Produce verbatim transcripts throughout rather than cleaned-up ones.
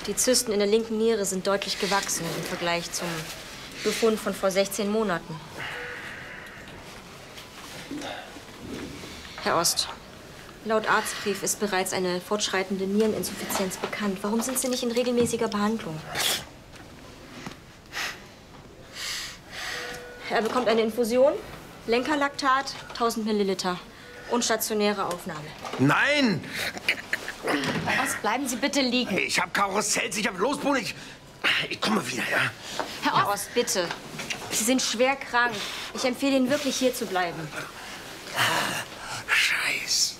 Die Zysten in der linken Niere sind deutlich gewachsen im Vergleich zum Befund von vor sechzehn Monaten. Herr Ost, laut Arztbrief ist bereits eine fortschreitende Niereninsuffizienz bekannt. Warum sind Sie nicht in regelmäßiger Behandlung? Er bekommt eine Infusion, Lenkerlaktat, tausend Milliliter und stationäre Aufnahme. Nein! Herr Ost, bleiben Sie bitte liegen. Ich hab Karussells, ich hab Losbude, ich... Ich komme wieder, ja? Herr Ost, Herr Ost, bitte. Sie sind schwer krank. Ich empfehle Ihnen wirklich, hier zu bleiben. Scheiß.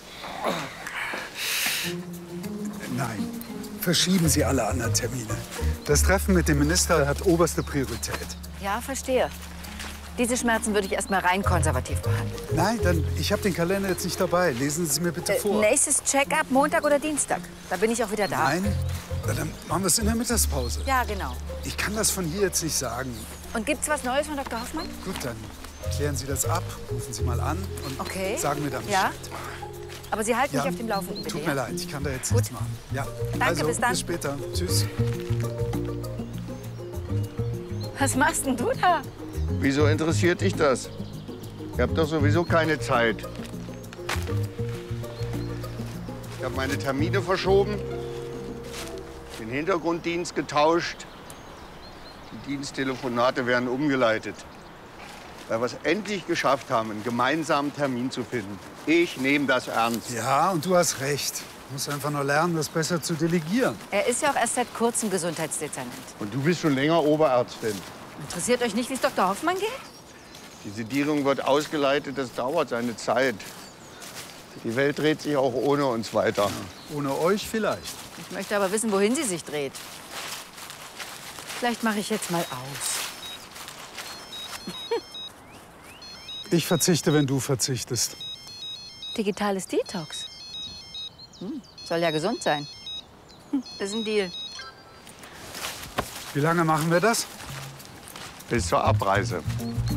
Nein, verschieben Sie alle anderen Termine. Das Treffen mit dem Minister hat oberste Priorität. Ja, verstehe. Diese Schmerzen würde ich erst mal rein konservativ behandeln. Nein, dann, ich habe den Kalender jetzt nicht dabei. Lesen Sie es mir bitte Äh, vor. nächstes Check-up Montag oder Dienstag. Da bin ich auch wieder da. Nein, na, dann machen wir es in der Mittagspause. Ja, genau. Ich kann das von hier jetzt nicht sagen. Und gibt's was Neues von Doktor Hoffmann? Gut, dann klären Sie das ab, rufen Sie mal an und Okay. sagen mir dann Ja? Bescheid. Aber Sie halten Ja, mich auf dem Laufenden, bitte. Tut ja? mir leid, ich kann da jetzt Gut. nichts machen. Ja. Danke, also, bis dann. Bis später. Tschüss. Was machst denn du da? Wieso interessiert dich das? Ich habe doch sowieso keine Zeit. Ich habe meine Termine verschoben, den Hintergrunddienst getauscht. Die Diensttelefonate werden umgeleitet. Weil wir es endlich geschafft haben, einen gemeinsamen Termin zu finden. Ich nehme das ernst. Ja, und du hast recht. Du musst einfach nur lernen, das besser zu delegieren. Er ist ja auch erst seit kurzem Gesundheitsdezernent. Und du bist schon länger Oberärztin. Interessiert euch nicht, wie es Doktor Hoffmann geht? Die Sedierung wird ausgeleitet, das dauert seine Zeit. Die Welt dreht sich auch ohne uns weiter. Ohne euch vielleicht. Ich möchte aber wissen, wohin sie sich dreht. Vielleicht mache ich jetzt mal aus. Ich verzichte, wenn du verzichtest. Digitales Detox. Hm, soll ja gesund sein. Hm, ist ein Deal. Wie lange machen wir das? Bis zur Abreise.